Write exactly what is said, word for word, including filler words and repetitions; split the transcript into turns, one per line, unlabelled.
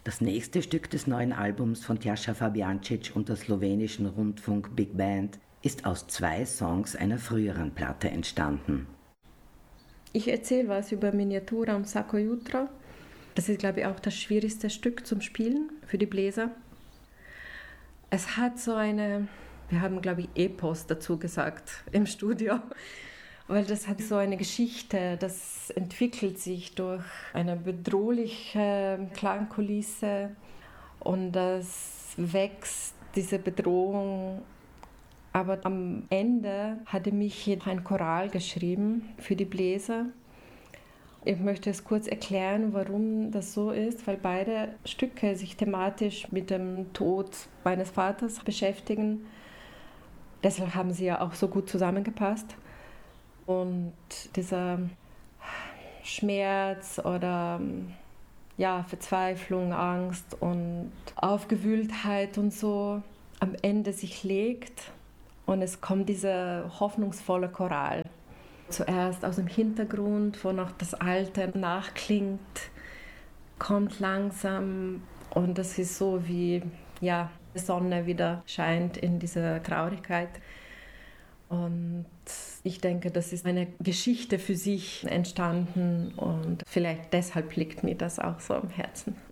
Das nächste Stück des neuen Albums von Tjaša Fabijancic und der slowenischen Rundfunk Big Band ist aus zwei Songs einer früheren Platte entstanden.
Ich erzähle was über Miniatura und Svako jutro. Das ist, glaube ich, auch das schwierigste Stück zum Spielen für die Bläser. Es hat so eine, wir haben, glaube ich, Epos dazu gesagt im Studio, weil das hat so eine Geschichte, das entwickelt sich durch eine bedrohliche Klangkulisse und das wächst, diese Bedrohung. Aber am Ende hatte mich ein Choral geschrieben für die Bläser. Ich möchte es kurz erklären, warum das so ist, weil beide Stücke sich thematisch mit dem Tod meines Vaters beschäftigen. Deshalb haben sie ja auch so gut zusammengepasst. Und dieser Schmerz oder ja, Verzweiflung, Angst und Aufgewühltheit und so am Ende sich legt und es kommt dieser hoffnungsvolle Choral. Zuerst aus dem Hintergrund, wo noch das Alte nachklingt, kommt langsam und das ist so wie ja, die Sonne wieder scheint in dieser Traurigkeit. Und ich denke, das ist eine Geschichte für sich entstanden und vielleicht deshalb liegt mir das auch so am Herzen.